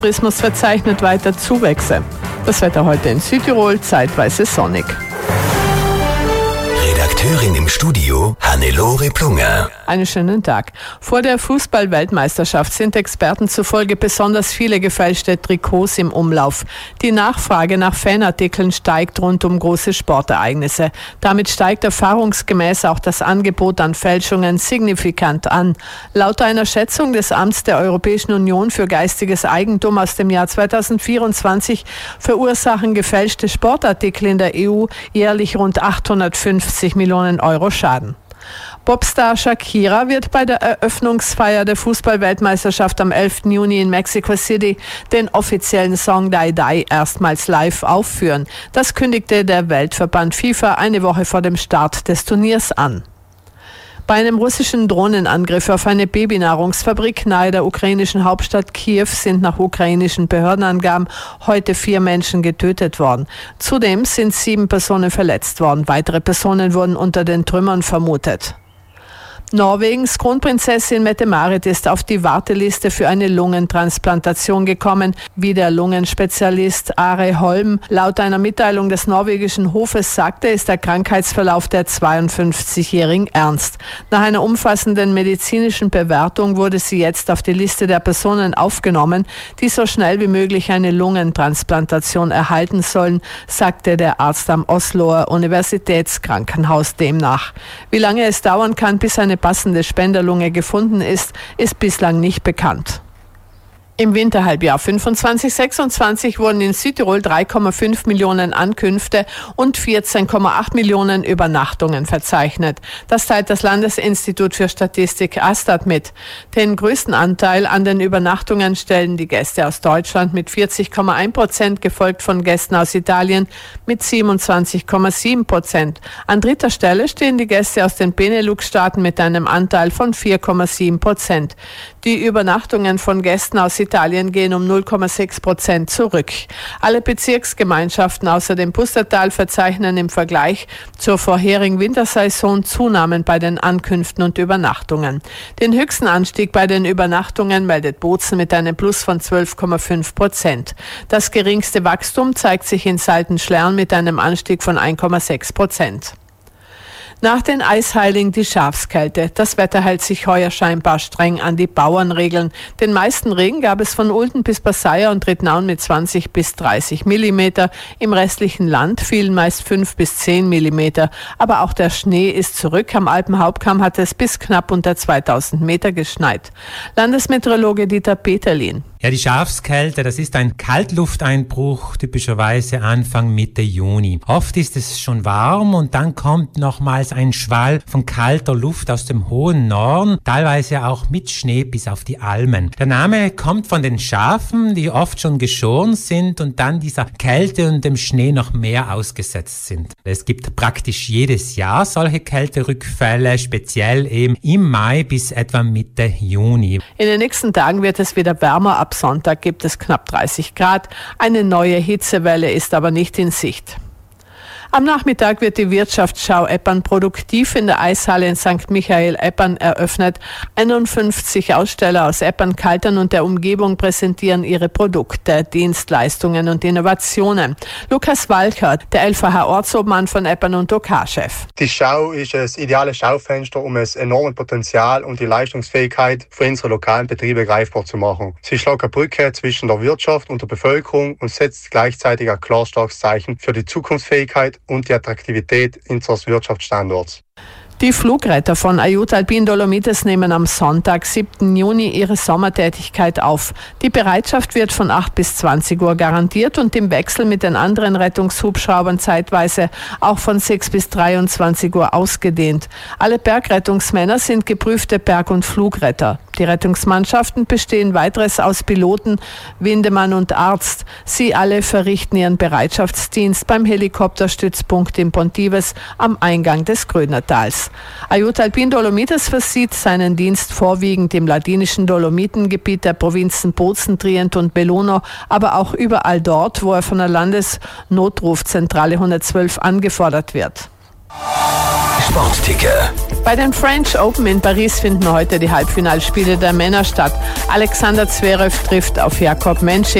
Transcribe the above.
Tourismus verzeichnet weiter Zuwächse. Das Wetter heute in Südtirol, zeitweise sonnig. Redakteurin im Studio, Hannelore Plunger. Einen schönen Tag. Vor der Fußball-Weltmeisterschaft sind Experten zufolge besonders viele gefälschte Trikots im Umlauf. Die Nachfrage nach Fanartikeln steigt rund um große Sportereignisse. Damit steigt erfahrungsgemäß auch das Angebot an Fälschungen signifikant an. Laut einer Schätzung des Amts der Europäischen Union für geistiges Eigentum aus dem Jahr 2024 verursachen gefälschte Sportartikel in der EU jährlich rund 850 Millionen Euro Schaden. Popstar Shakira wird bei der Eröffnungsfeier der Fußball-Weltmeisterschaft am 11. Juni in Mexico City den offiziellen Song Die Die erstmals live aufführen. Das kündigte der Weltverband FIFA eine Woche vor dem Start des Turniers an. Bei einem russischen Drohnenangriff auf eine Babynahrungsfabrik nahe der ukrainischen Hauptstadt Kiew sind nach ukrainischen Behördenangaben heute 4 Menschen getötet worden. Zudem sind 7 Personen verletzt worden. Weitere Personen wurden unter den Trümmern vermutet. Norwegens Kronprinzessin Mette-Marit ist auf die Warteliste für eine Lungentransplantation gekommen, wie der Lungenspezialist Are Holm laut einer Mitteilung des norwegischen Hofes sagte, ist der Krankheitsverlauf der 52-Jährigen ernst. Nach einer umfassenden medizinischen Bewertung wurde sie jetzt auf die Liste der Personen aufgenommen, die so schnell wie möglich eine Lungentransplantation erhalten sollen, sagte der Arzt am Osloer Universitätskrankenhaus demnach. Wie lange es dauern kann, bis eine passende Spenderlunge gefunden ist bislang nicht bekannt. Im Winterhalbjahr 25/26 wurden in Südtirol 3,5 Millionen Ankünfte und 14,8 Millionen Übernachtungen verzeichnet. Das teilt das Landesinstitut für Statistik AStAT mit. Den größten Anteil an den Übernachtungen stellen die Gäste aus Deutschland mit 40,1%, gefolgt von Gästen aus Italien mit 27,7%. An dritter Stelle stehen die Gäste aus den Benelux-Staaten mit einem Anteil von 4,7%. Die Übernachtungen von Gästen aus Italien gehen um 0,6% zurück. Alle Bezirksgemeinschaften außer dem Pustertal verzeichnen im Vergleich zur vorherigen Wintersaison Zunahmen bei den Ankünften und Übernachtungen. Den höchsten Anstieg bei den Übernachtungen meldet Bozen mit einem Plus von 12,5%. Das geringste Wachstum zeigt sich in Saltenschlern mit einem Anstieg von 1,6%. Nach den Eisheiligen die Schafskälte. Das Wetter hält sich heuer scheinbar streng an die Bauernregeln. Den meisten Regen gab es von Ulten bis Passaia und Rittnaun mit 20 bis 30 Millimeter. Im restlichen Land fielen meist 5 bis 10 Millimeter. Aber auch der Schnee ist zurück. Am Alpenhauptkamm hat es bis knapp unter 2000 Meter geschneit. Landesmeteorologe Dieter Peterlin. Ja, die Schafskälte, das ist ein Kaltlufteinbruch, typischerweise Anfang Mitte Juni. Oft ist es schon warm und dann kommt nochmals ein Schwall von kalter Luft aus dem hohen Norden, teilweise auch mit Schnee bis auf die Almen. Der Name kommt von den Schafen, die oft schon geschoren sind und dann dieser Kälte und dem Schnee noch mehr ausgesetzt sind. Es gibt praktisch jedes Jahr solche Kälterückfälle, speziell eben im Mai bis etwa Mitte Juni. In den nächsten Tagen wird es wieder wärmer. Ab Sonntag gibt es knapp 30 Grad. Eine neue Hitzewelle ist aber nicht in Sicht. Am Nachmittag wird die Wirtschaftsschau Eppern produktiv in der Eishalle in St. Michael Eppern eröffnet. 51 Aussteller aus Eppern, Kaltern und der Umgebung präsentieren ihre Produkte, Dienstleistungen und Innovationen. Lukas Walchert, der LVH-Ortsobmann von Eppern und OK-Chef. Die Schau ist ein ideales Schaufenster, um das enorme Potenzial und die Leistungsfähigkeit für unsere lokalen Betriebe greifbar zu machen. Sie schlägt eine Brücke zwischen der Wirtschaft und der Bevölkerung und setzt gleichzeitig ein klar starkes Zeichen für die Zukunftsfähigkeit und die Attraktivität unseres Wirtschaftsstandorts. Die Flugretter von Aiut Alpin Dolomites nehmen am Sonntag, 7. Juni, ihre Sommertätigkeit auf. Die Bereitschaft wird von 8 bis 20 Uhr garantiert und im Wechsel mit den anderen Rettungshubschraubern zeitweise auch von 6 bis 23 Uhr ausgedehnt. Alle Bergrettungsmänner sind geprüfte Berg- und Flugretter. Die Rettungsmannschaften bestehen weiteres aus Piloten, Windemann und Arzt. Sie alle verrichten ihren Bereitschaftsdienst beim Helikopterstützpunkt in Pontives am Eingang des Grödnertals. Aiut Alpin Dolomites versieht seinen Dienst vorwiegend im ladinischen Dolomitengebiet der Provinzen Bozen, Trient und Belluno, aber auch überall dort, wo er von der Landesnotrufzentrale 112 angefordert wird. Sportticker. Bei den French Open in Paris finden heute die Halbfinalspiele der Männer statt. Alexander Zverev trifft auf Jakob Menschik.